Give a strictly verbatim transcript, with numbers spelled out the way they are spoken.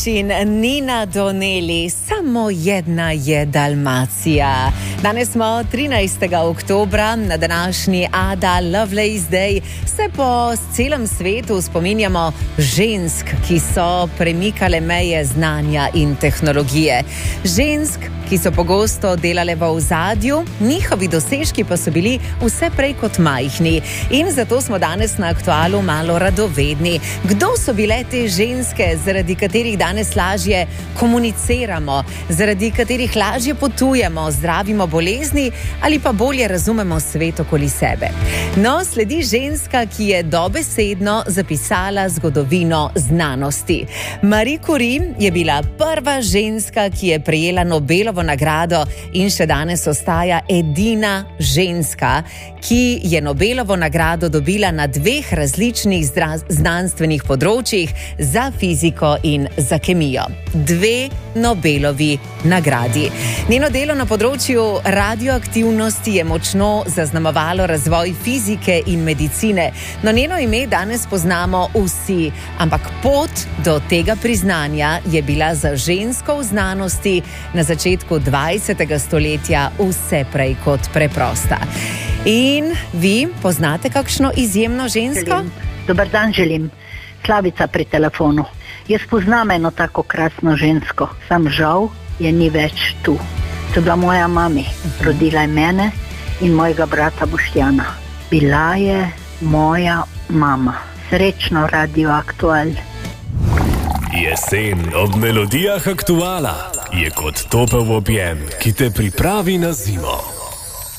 Nina Doneli, samo jedna je Dalmacija. Danes smo trinajstega oktobra, na današnji Ada Lovelace Day. Se po celem svetu spominjamo žensk, ki so premikale meje znanja in tehnologije. Žensk, ki so pogosto delale v ozadju, njihovi dosežki pa so bili vse prej kot majhni. In zato smo danes na Aktualu malo radovedni. Kdo so bile te ženske, zaradi katerih danes lažje komuniciramo, zaradi katerih lažje potujemo, zdravimo bolezni ali pa bolje razumemo svet okoli sebe? No, sledi ženska, ki je dobesedno zapisala zgodovino znanosti. Marie Curie je bila prva ženska, ki je prejela Nobelovo nagrado in še danes ostaja edina ženska, ki je Nobelovo nagrado dobila na dveh različnih znanstvenih področjih, za fiziko in za kemijo. Dve Nobelovi nagradi. Njeno delo na področju radioaktivnosti je močno zaznamovalo razvoj fizike in medicine. No, njeno ime danes poznamo vsi, ampak pot do tega priznanja je bila za žensko v znanosti na začetku dvajsetega stoletja vse prej kot preprosta. In vi poznate kakšno izjemno žensko? Želim. Dobar dan želim. Slavica pri telefonu. Jaz poznam eno tako krasno žensko, sam žal je ni več tu. To je bila moja mami, rodila je mene in mojega brata Boštjana. Bila je moja mama. Srečno Radio Aktual. Jesen ob melodijah Aktuala je kot topel objem, ki te pripravi na zimo.